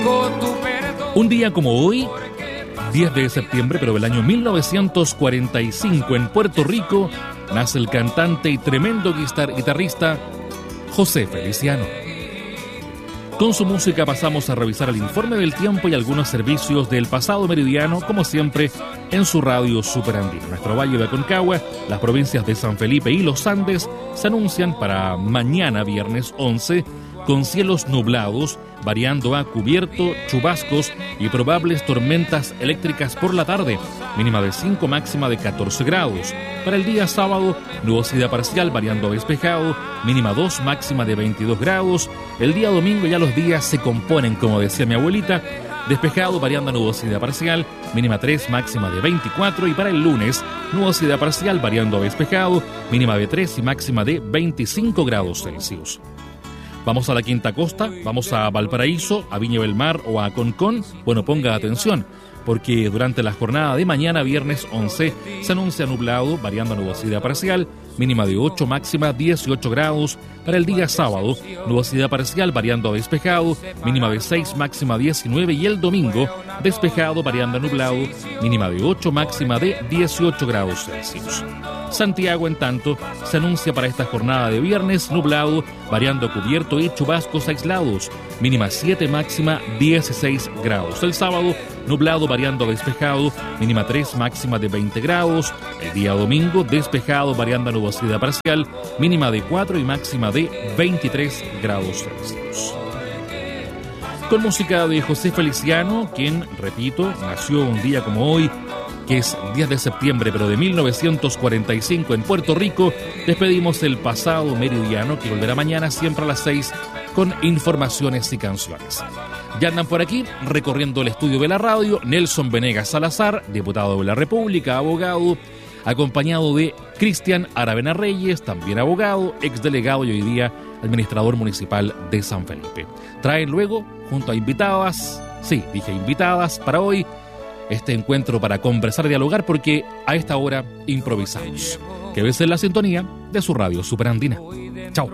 Un día como hoy, 10 de septiembre, pero del año 1945, en Puerto Rico, nace el cantante y tremendo guitarrista José Feliciano. Con su música pasamos a revisar el informe del tiempo y algunos servicios del pasado meridiano, como siempre, en su radio Superandino. Nuestro Valle de Aconcagua, las provincias de San Felipe y Los Andes se anuncian para mañana, viernes 11, con cielos nublados, variando a cubierto, chubascos y probables tormentas eléctricas por la tarde, mínima de 5, máxima de 14 grados. Para el día sábado, nubosidad parcial variando a despejado, mínima 2, máxima de 22 grados. El día domingo ya los días se componen, como decía mi abuelita, despejado variando a nubosidad parcial, mínima 3, máxima de 24. Y para el lunes, nubosidad parcial variando a despejado, mínima de 3 y máxima de 25 grados Celsius. Vamos a la Quinta Costa, vamos a Valparaíso, a Viña del Mar o a Concón. Bueno, ponga atención, porque durante la jornada de mañana, viernes 11, se anuncia nublado, variando a nubosidad parcial, mínima de 8, máxima 18 grados. Para el día sábado, nubosidad parcial variando a despejado, mínima de 6, máxima 19. Y el domingo, despejado variando a nublado, mínima de 8, máxima de 18 grados Celsius. Santiago, en tanto, se anuncia para esta jornada de viernes nublado, variando a cubierto y chubascos aislados, mínima 7, máxima 16 grados. El sábado, nublado, variando a despejado, mínima 3, máxima de 20 grados. El día domingo, despejado, variando a nubosidad parcial, mínima de 4 y máxima de 23 grados Celsius. Con música de José Feliciano, quien, repito, nació un día como hoy, que es 10 de septiembre, pero de 1945 en Puerto Rico, despedimos el pasado meridiano, que volverá mañana siempre a las 6 con informaciones y canciones. Ya andan por aquí, recorriendo el estudio de la radio, Nelson Venegas Salazar, diputado de la República, abogado, acompañado de Cristian Aravena Reyes, también abogado, exdelegado y hoy día administrador municipal de San Felipe. Traen luego, junto a invitadas, sí, dije invitadas, para hoy, este encuentro para conversar y dialogar, porque a esta hora improvisamos. Que ves en la sintonía de su radio Superandina. Chao.